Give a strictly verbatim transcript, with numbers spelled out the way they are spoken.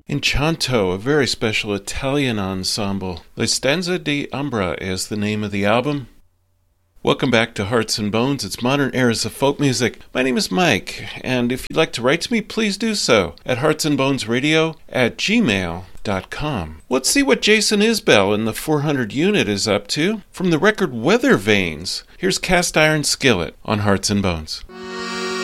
Incanto, a very special Italian ensemble. Le Stanze di Ambra is the name of the album. Welcome back to Hearts and Bones. It's Modern Eras of Folk Music. My name is Mike, and if you'd like to write to me, please do so at heartsandbonesradio at gmail dot com. Let's see what Jason Isbell in the four hundred unit is up to. From the record Weather Vanes, here's Cast Iron Skillet on Hearts and Bones.